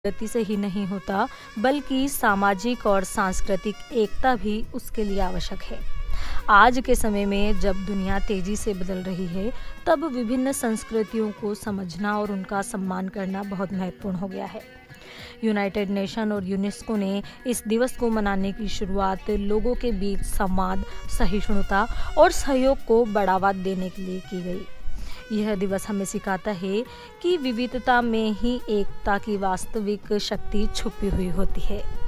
गति से ही नहीं होता, बल्कि सामाजिक और सांस्कृतिक एकता भी उसके लिए आवश्यक है। आज के समय में जब दुनिया तेजी से बदल रही है, तब विभिन्न संस्कृतियों को समझना और उनका सम्मान करना बहुत महत्वपूर्ण हो गया है। यूनाइटेड नेशन और यूनेस्को ने इस दिवस को मनाने की शुरुआत लोगों के बीच संवाद, सहिष्णुता और सहयोग को बढ़ावा देने के लिए की गई। यह दिवस हमें सिखाता है कि विविधता में ही एकता की वास्तविक शक्ति छुपी हुई होती है।